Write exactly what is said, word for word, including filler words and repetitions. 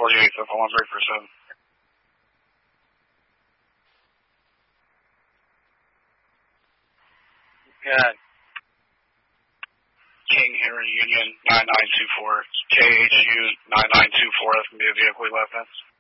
forty-eight, so I'm on break for seven. Good. King Henry Union nine nine two four, K H U nine nine two four, that's going to be a vehicle we left in.